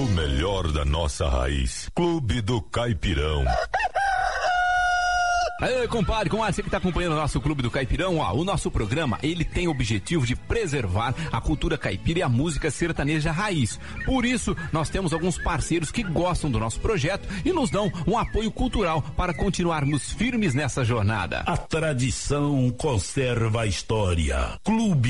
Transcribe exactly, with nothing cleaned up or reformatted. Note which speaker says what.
Speaker 1: o melhor da nossa raiz. Clube do Caipirão.
Speaker 2: Aí, compadre, com você que tá acompanhando o nosso Clube do Caipirão, ó, o nosso programa, ele tem o objetivo de preservar a cultura caipira e a música sertaneja raiz. Por isso, nós temos alguns parceiros que gostam do nosso projeto e nos dão um apoio cultural para continuarmos firmes nessa jornada.
Speaker 3: A tradição conserva a história. Clube